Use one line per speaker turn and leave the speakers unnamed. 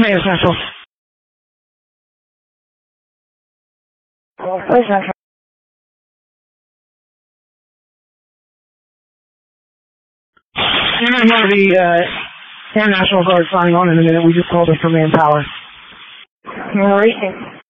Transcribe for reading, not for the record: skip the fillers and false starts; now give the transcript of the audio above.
Command Central.
Where's Central?
And I'm going to be Air National Guard signing on in a minute. We just called them for manpower.
You're racing.